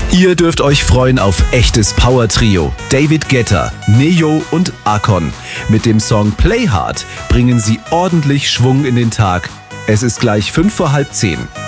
Ihr dürft euch freuen auf echtes Power-Trio. David Guetta, Neo und Akon. Mit dem Song Play Hard bringen sie ordentlich Schwung in den Tag. Es ist gleich 5 vor halb 10.